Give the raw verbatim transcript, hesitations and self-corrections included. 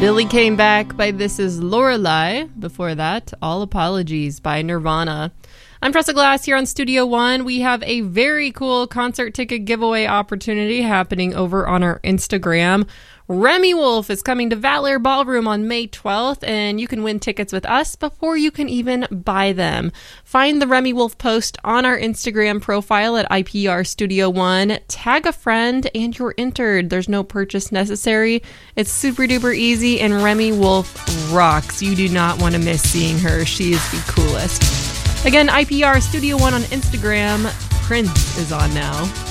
Billy Came Back by This Is Lorelei. Before that, All Apologies by Nirvana. I'm Tressa Glass here on Studio One. We have a very cool concert ticket giveaway opportunity happening over on our Instagram. Remi Wolf is coming to Valor Ballroom on May twelfth, and you can win tickets with us before you can even buy them. Find the Remi Wolf post on our Instagram profile at I P R Studio One. Tag a friend, and you're entered. There's no purchase necessary. It's super duper easy, and Remi Wolf rocks. You do not want to miss seeing her. She is the coolest. Again, I P R Studio One on Instagram. Prince is on now.